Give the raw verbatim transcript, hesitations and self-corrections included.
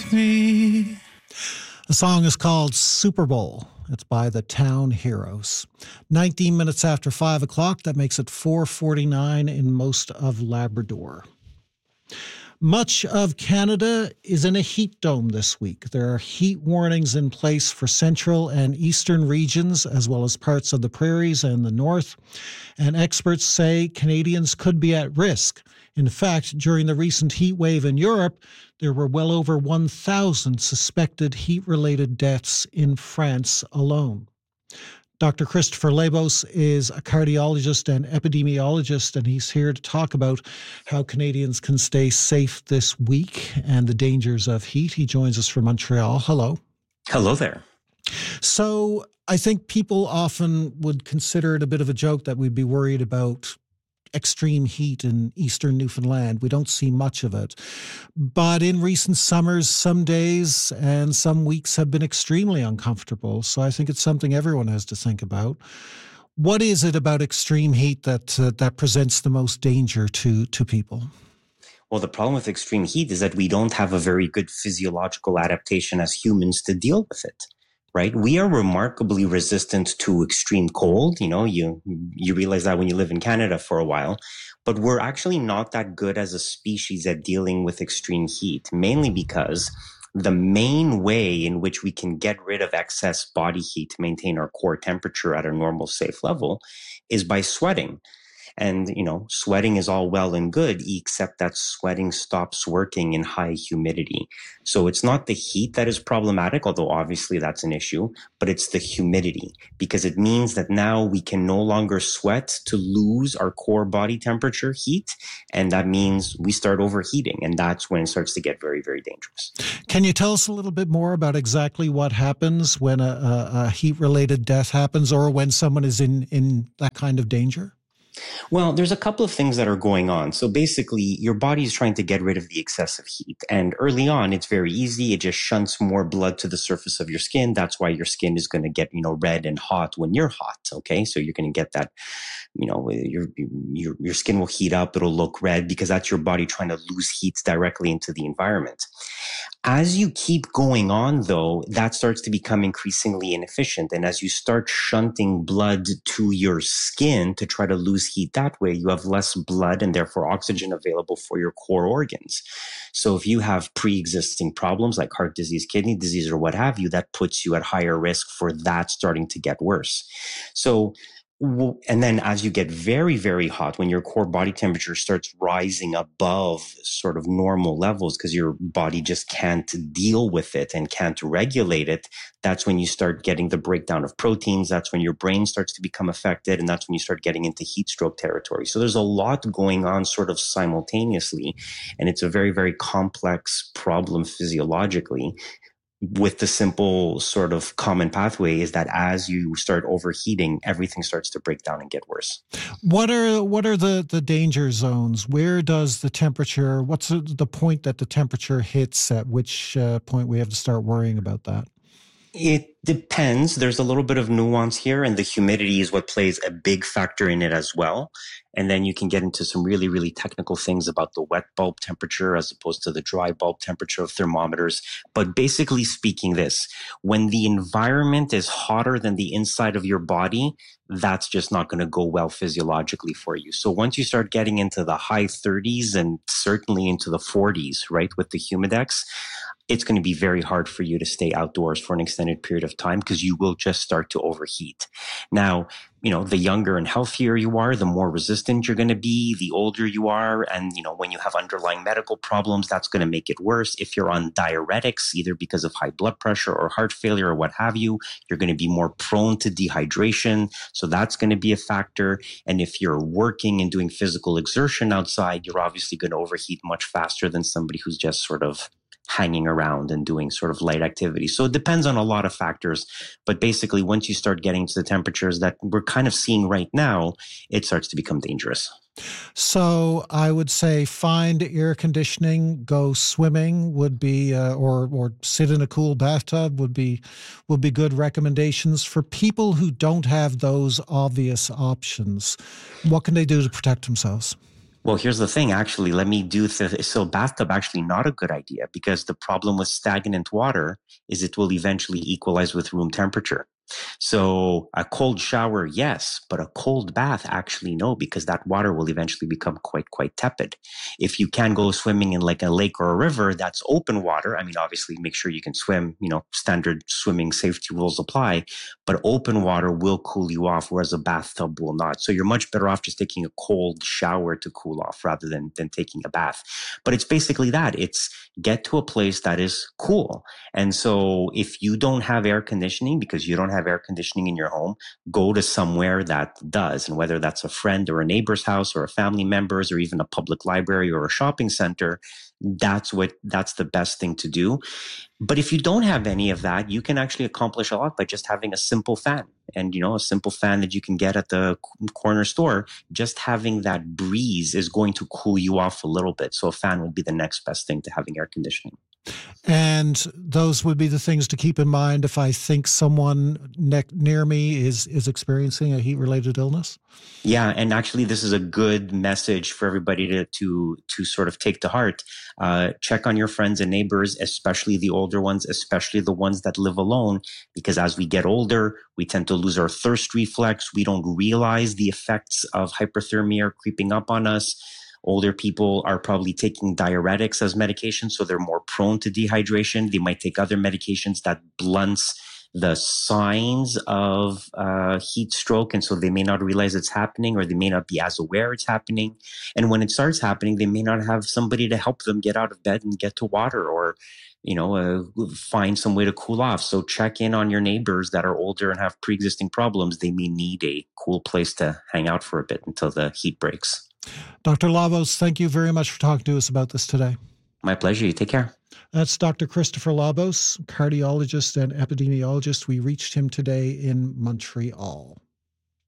me. The song is called Super Bowl. It's by the Town Heroes. nineteen minutes after five o'clock, that makes it four forty-nine in most of Labrador. Much of Canada is in a heat dome this week. There are heat warnings in place for central and eastern regions, as well as parts of the prairies and the north. And experts say Canadians could be at risk. In fact, during the recent heat wave in Europe, there were well over one thousand suspected heat-related deaths in France alone. Doctor Christopher Labos is a cardiologist and epidemiologist, and he's here to talk about how Canadians can stay safe this week and the dangers of heat. He joins us from Montreal. Hello. Hello there. So I think people often would consider it a bit of a joke that we'd be worried about extreme heat in eastern Newfoundland. We don't see much of it. But in recent summers, some days and some weeks have been extremely uncomfortable. So I think it's something everyone has to think about. What is it about extreme heat that uh, that presents the most danger to, to people? Well, the problem with extreme heat is that we don't have a very good physiological adaptation as humans to deal with it. Right? We are remarkably resistant to extreme cold. You know, you, you realize that when you live in Canada for a while, but we're actually not that good as a species at dealing with extreme heat, mainly because the main way in which we can get rid of excess body heat to maintain our core temperature at a normal, safe level is by sweating. And, you know, sweating is all well and good, except that sweating stops working in high humidity. So it's not the heat that is problematic, although obviously that's an issue, but it's the humidity, because it means that now we can no longer sweat to lose our core body temperature heat. And that means we start overheating. And that's when it starts to get very, very dangerous. Can you tell us a little bit more about exactly what happens when a, a, a heat-related death happens, or when someone is in, in that kind of danger? Well, there's a couple of things that are going on. So basically, your body is trying to get rid of the excessive heat. And early on, it's very easy. It just shunts more blood to the surface of your skin. That's why your skin is going to get, you know, red and hot when you're hot. Okay. So you're going to get that, you know, your, your, your skin will heat up. It'll look red because that's your body trying to lose heat directly into the environment. As you keep going on, though, that starts to become increasingly inefficient. And as you start shunting blood to your skin to try to lose heat that way, you have less blood and therefore oxygen available for your core organs. So if you have pre-existing problems like heart disease, kidney disease, or what have you, that puts you at higher risk for that starting to get worse. So and then as you get very, very hot, when your core body temperature starts rising above sort of normal levels because your body just can't deal with it and can't regulate it, that's when you start getting the breakdown of proteins. That's when your brain starts to become affected. And that's when you start getting into heat stroke territory. So there's a lot going on sort of simultaneously. And it's a very, very complex problem physiologically, with the simple sort of common pathway is that as you start overheating, everything starts to break down and get worse. What are what are the, the danger zones? Where does the temperature, what's the, the point that the temperature hits, at which uh, point we have to start worrying about that? It depends. There's a little bit of nuance here, and the humidity is what plays a big factor in it as well. And then you can get into some really, really technical things about the wet bulb temperature as opposed to the dry bulb temperature of thermometers. But basically speaking this, when the environment is hotter than the inside of your body, that's just not going to go well physiologically for you. So once you start getting into the high thirties and certainly into the forties, right, with the humidex, it's going to be very hard for you to stay outdoors for an extended period of time because you will just start to overheat. Now, you know, the younger and healthier you are, the more resistant you're going to be, the older you are. And, you know, when you have underlying medical problems, that's going to make it worse. If you're on diuretics, either because of high blood pressure or heart failure or what have you, you're going to be more prone to dehydration. So that's going to be a factor. And if you're working and doing physical exertion outside, you're obviously going to overheat much faster than somebody who's just sort of hanging around and doing sort of light activity. So it depends on a lot of factors. But basically, once you start getting to the temperatures that we're kind of seeing right now, it starts to become dangerous. So I would say find air conditioning, go swimming would be, uh, or or sit in a cool bathtub would be would be good recommendations for people who don't have those obvious options. What can they do to protect themselves? Well, here's the thing, actually, let me do th- so bathtub actually not a good idea because the problem with stagnant water is it will eventually equalize with room temperature. So a cold shower, yes, but a cold bath, actually no, because that water will eventually become quite, quite tepid. If you can go swimming in like a lake or a river, that's open water. I mean, obviously make sure you can swim, you know, standard swimming safety rules apply, but open water will cool you off, whereas a bathtub will not. So you're much better off just taking a cold shower to cool off rather than, than taking a bath. But it's basically that. It's get to a place that is cool. And so if you don't have air conditioning because you don't have air conditioning in your home, go to somewhere that does. And whether that's a friend or a neighbor's house or a family member's or even a public library or a shopping center, that's what, that's the best thing to do. But if you don't have any of that, you can actually accomplish a lot by just having a simple fan. And, you know, a simple fan that you can get at the corner store, just having that breeze is going to cool you off a little bit. So a fan would be the next best thing to having air conditioning. And those would be the things to keep in mind if I think someone ne- near me is is experiencing a heat-related illness? Yeah, and actually, this is a good message for everybody to to to sort of take to heart. Uh, check on your friends and neighbors, especially the older ones, especially the ones that live alone, because as we get older, we tend to lose our thirst reflex. We don't realize the effects of hyperthermia are creeping up on us. Older people are probably taking diuretics as medication, so they're more prone to dehydration. They might take other medications that blunts the signs of uh, heat stroke, and so they may not realize it's happening, or they may not be as aware it's happening. And when it starts happening, they may not have somebody to help them get out of bed and get to water, or you know, uh, find some way to cool off. So check in on your neighbors that are older and have pre-existing problems. They may need a cool place to hang out for a bit until the heat breaks. Doctor Labos, thank you very much for talking to us about this today. My pleasure. You take care. That's Doctor Christopher Labos, cardiologist and epidemiologist. We reached him today in Montreal.